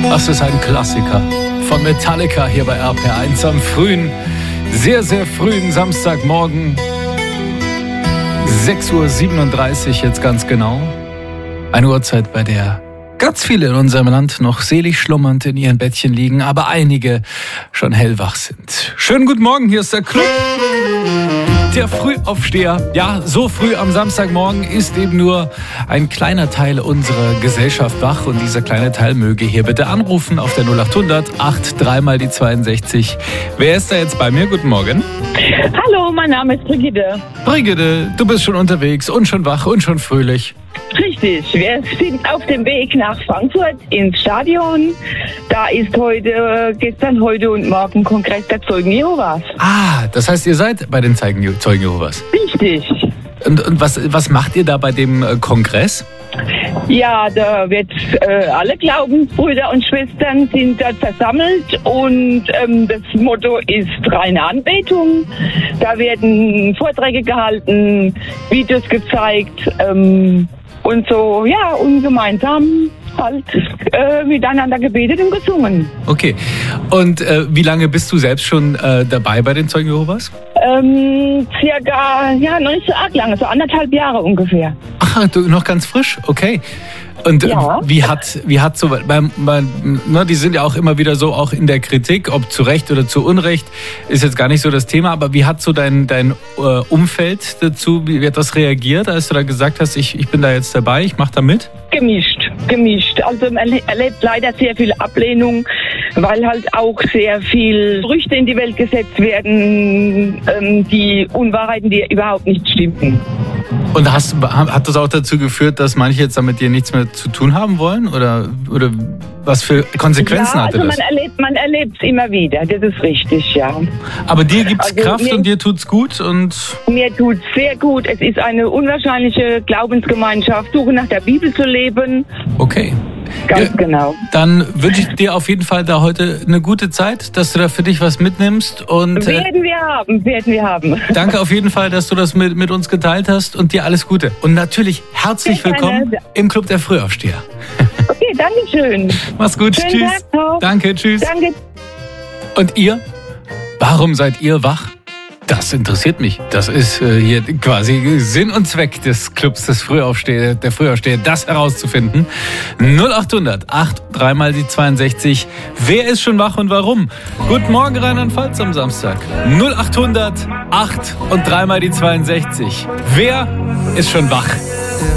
Das ist ein Klassiker von Metallica hier bei RPR1 am frühen, sehr, sehr frühen Samstagmorgen. 6:37 Uhr jetzt ganz genau. Eine Uhrzeit, bei der ganz viele in unserem Land noch selig schlummernd in ihren Bettchen liegen, aber einige schon hellwach sind. Schönen guten Morgen, hier ist der Club. Der Frühaufsteher, ja, so früh am Samstagmorgen ist eben nur ein kleiner Teil unserer Gesellschaft wach und dieser kleine Teil möge hier bitte anrufen auf der 0800 83 mal die 62. Wer ist da jetzt bei mir? Guten Morgen. Hallo, mein Name ist Brigitte. Brigitte, du bist schon unterwegs und schon wach und schon fröhlich. Richtig, wir sind auf dem Weg nach Frankfurt ins Stadion. Da ist gestern, heute und morgen Kongress der Zeugen Jehovas. Ah, das heißt, ihr seid bei den Zeugen Jehovas. Richtig. Und was macht ihr da bei dem Kongress? Ja, da wird alle Glaubensbrüder und Schwestern sind dort versammelt und das Motto ist reine Anbetung. Da werden Vorträge gehalten, Videos gezeigt und so, ja, und gemeinsam halt miteinander gebetet und gesungen. Okay. Und wie lange bist du selbst schon dabei bei den Zeugen Jehovas? Circa, ja, noch nicht so arg lange, so 1,5 Jahre ungefähr. Ach, du noch ganz frisch? Okay. Und ja. wie hat so, die sind ja auch immer wieder so auch in der Kritik, ob zu Recht oder zu Unrecht, ist jetzt gar nicht so das Thema, aber wie hat so dein Umfeld dazu, wie hat das reagiert, als du da gesagt hast, ich bin da jetzt dabei, ich mache da mit? Gemischt. Also man erlebt leider sehr viel Ablehnung, weil halt auch sehr viel Gerüchte in die Welt gesetzt werden, die Unwahrheiten, die überhaupt nicht stimmen. Und hat das auch dazu geführt, dass manche jetzt damit dir nichts mehr zu tun haben wollen? Oder was für Konsequenzen hatte das? Man erlebt es immer wieder, das ist richtig, ja. Aber dir gibt's Kraft und dir tut's gut? Mir tut's sehr gut. Es ist eine unwahrscheinliche Glaubensgemeinschaft, Suche nach der Bibel zu leben. Okay. Ganz genau. Dann wünsche ich dir auf jeden Fall da heute eine gute Zeit, dass du da für dich was mitnimmst. Und werden wir haben. Danke auf jeden Fall, dass du das mit uns geteilt hast und dir alles Gute. Und natürlich herzlich willkommen im Club der Frühaufsteher. Okay, danke schön. Mach's gut, Schönen tschüss. Tag noch. Danke, tschüss. Danke. Und ihr? Warum seid ihr wach? Das interessiert mich. Das ist hier quasi Sinn und Zweck des Clubs der Frühaufsteher, das herauszufinden. 0800 83 mal die 62. Wer ist schon wach und warum? Guten Morgen, Rheinland-Pfalz am Samstag. 0800 83 mal die 62. Wer ist schon wach?